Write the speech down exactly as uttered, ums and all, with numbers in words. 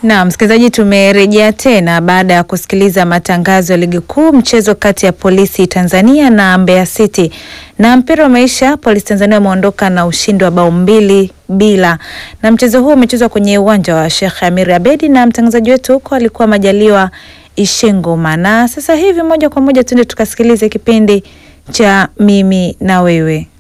Na msikilizaji, tumerejea tena baada ya kusikiliza matangazo ya ligi kuu, mchezo kati ya Polisi Tanzania na Mbeya City. Na mpira umeisha, Polisi Tanzania wameondoka na ushindi wa bao mbili bila. Na mchezo huo umechezwa kwenye uwanja wa Sheikh Amir Abedi na mtangazaji wetu huko alikuwa Majaliwa Ishengoma. Na sasa hivi moja kwa moja tuende tukasikilize kipindi cha Mimi na Wewe.